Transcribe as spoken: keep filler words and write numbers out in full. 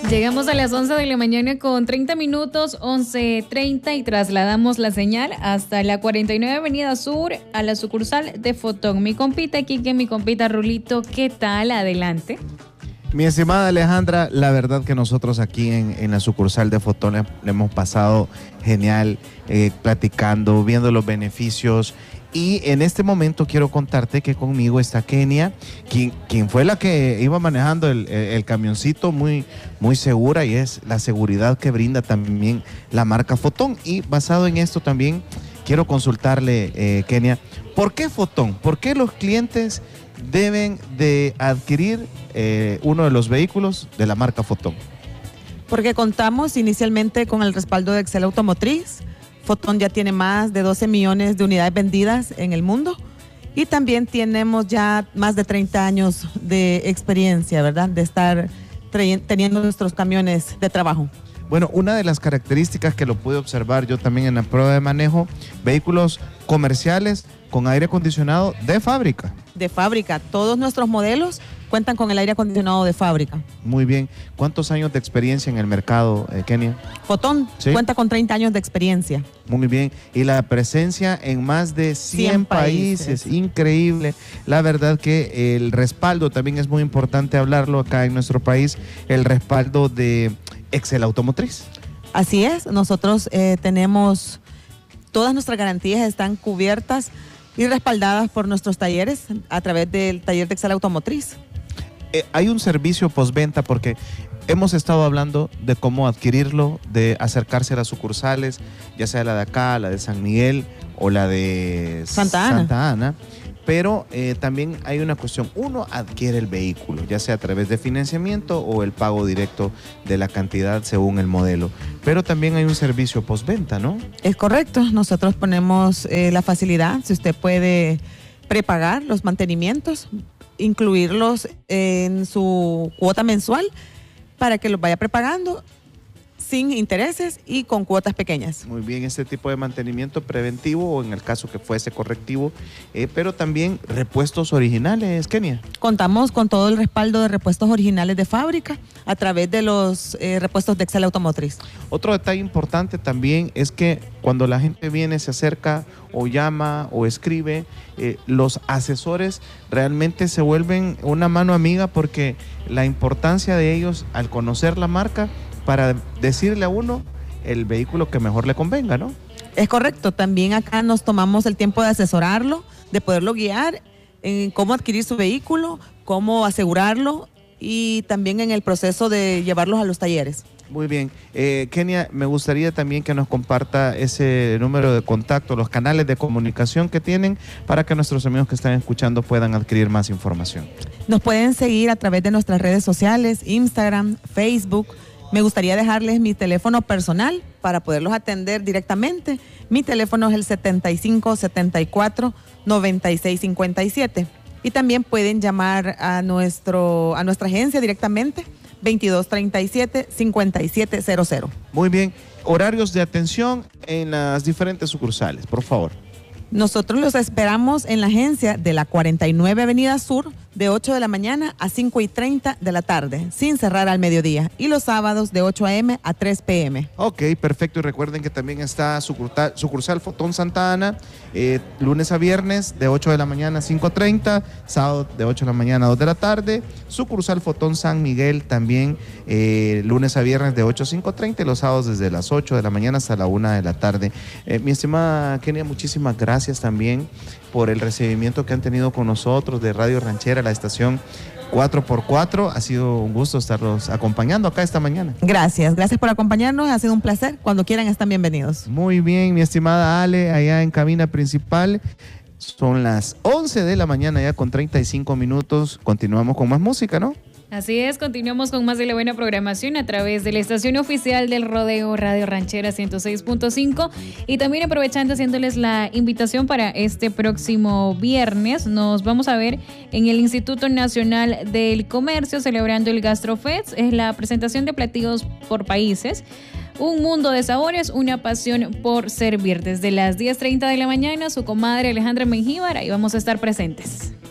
Llegamos a las once de la mañana con treinta minutos, once treinta, y trasladamos la señal hasta la cuarenta y nueve Avenida Sur, a la sucursal de Fotón. Mi compita Kike, mi compita Rulito, ¿qué tal? Adelante. Mi estimada Alejandra, la verdad que nosotros aquí en, en la sucursal de Fotón le, le hemos pasado genial, eh, platicando, viendo los beneficios. Y en este momento quiero contarte que conmigo está Kenia, quien, quien fue la que iba manejando el, el, el camioncito muy, muy segura, y es la seguridad que brinda también la marca Fotón. Y basado en esto también quiero consultarle, eh, Kenia, ¿por qué Fotón? ¿Por qué los clientes deben de adquirir eh, uno de los vehículos de la marca Fotón? Porque contamos inicialmente con el respaldo de Excel Automotriz. Fotón ya tiene más de doce millones de unidades vendidas en el mundo, y también tenemos ya más de treinta años de experiencia, ¿verdad? De estar teniendo nuestros camiones de trabajo. Bueno, una de las características que lo pude observar yo también en la prueba de manejo, vehículos comerciales con aire acondicionado de fábrica. De fábrica, todos nuestros modelos cuentan con el aire acondicionado de fábrica. Muy bien. ¿Cuántos años de experiencia en el mercado, eh, Kenia? Fotón, ¿sí?, cuenta con treinta años de experiencia. Muy bien. Y la presencia en más de cien países. Increíble. La verdad que el respaldo también es muy importante hablarlo acá en nuestro país, el respaldo de Excel Automotriz. Así es. Nosotros eh, tenemos, todas nuestras garantías están cubiertas y respaldadas por nuestros talleres a través del taller de Excel Automotriz. Eh, hay un servicio postventa, porque hemos estado hablando de cómo adquirirlo, de acercarse a las sucursales, ya sea la de acá, la de San Miguel o la de Santa Ana. Santa Ana. Pero eh, también hay una cuestión, uno adquiere el vehículo, ya sea a través de financiamiento o el pago directo de la cantidad según el modelo. Pero también hay un servicio postventa, ¿no? Es correcto, nosotros ponemos eh, la facilidad, si usted puede prepagar los mantenimientos, incluirlos en su cuota mensual para que los vaya prepagando sin intereses y con cuotas pequeñas. Muy bien, este tipo de mantenimiento preventivo, o en el caso que fuese correctivo, eh, pero también repuestos originales, Kenia. Contamos con todo el respaldo de repuestos originales de fábrica a través de los eh, repuestos de Excel Automotriz. Otro detalle importante también es que cuando la gente viene, se acerca o llama o escribe, eh, los asesores realmente se vuelven una mano amiga, porque la importancia de ellos al conocer la marca para decirle a uno el vehículo que mejor le convenga, ¿no? Es correcto. También acá nos tomamos el tiempo de asesorarlo, de poderlo guiar en cómo adquirir su vehículo, cómo asegurarlo, y también en el proceso de llevarlos a los talleres. Muy bien. Eh, Kenia, me gustaría también que nos comparta ese número de contacto, los canales de comunicación que tienen, para que nuestros amigos que están escuchando puedan adquirir más información. Nos pueden seguir a través de nuestras redes sociales, Instagram, Facebook. Me gustaría dejarles mi teléfono personal para poderlos atender directamente. Mi teléfono es el setenta y cinco, setenta y cuatro, noventa y seis, cincuenta y siete. Y también pueden llamar a, nuestro, a nuestra agencia directamente, veintidós treinta y siete, cincuenta y siete cero cero. Muy bien. Horarios de atención en las diferentes sucursales, por favor. Nosotros los esperamos en la agencia de la cuarenta y nueve Avenida Sur, de ocho de la mañana a cinco y treinta de la tarde, sin cerrar al mediodía. Y los sábados de ocho a eme a tres pe eme. Ok, perfecto. Y recuerden que también está sucursal, sucursal Fotón Santa Ana, eh, lunes a viernes de ocho de la mañana a cinco treinta, sábado de ocho de la mañana a dos de la tarde. Sucursal Fotón San Miguel también, eh, lunes a viernes de ocho a cinco treinta, y los sábados desde las ocho de la mañana hasta la una de la tarde. Eh, mi estimada Kenia, muchísimas gracias también por el recibimiento que han tenido con nosotros de Radio Ranchera, la estación cuatro por cuatro. Ha sido un gusto estarlos acompañando acá esta mañana. Gracias, gracias por acompañarnos, ha sido un placer. Cuando quieran están bienvenidos. Muy bien, mi estimada Ale, allá en cabina principal. Son las once de la mañana ya con treinta y cinco minutos. Continuamos con más música, ¿no? Así es, continuamos con más de la buena programación a través de la estación oficial del Rodeo, Radio Ranchera ciento seis punto cinco, y también aprovechando haciéndoles la invitación para este próximo viernes. Nos vamos a ver en el Instituto Nacional del Comercio celebrando el GastroFest. Es la presentación de platillos por países. Un mundo de sabores, una pasión por servir. Desde las diez treinta de la mañana, su comadre Alejandra Mengíbar, ahí vamos a estar presentes.